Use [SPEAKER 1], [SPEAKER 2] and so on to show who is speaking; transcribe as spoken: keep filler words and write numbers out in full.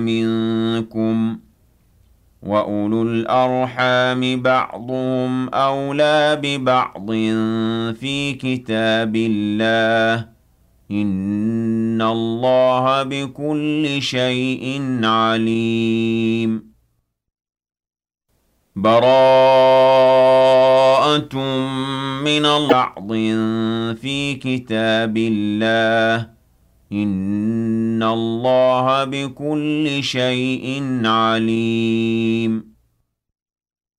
[SPEAKER 1] منكم وَأُولُو الْأَرْحَامِ بَعْضُهُمْ أَوْلَىٰ بِبَعْضٍ فِي كِتَابِ اللَّهِ ۗ إِنَّ اللَّهَ بِكُلِّ شَيْءٍ عَلِيمٌ بَرَاءَةٌ مِّنَ بَعْضٍ فِي كِتَابِ اللَّهِ ۗ إِنَّ اللَّهَ بِكُلِّ شَيْءٍ عَلِيمٌ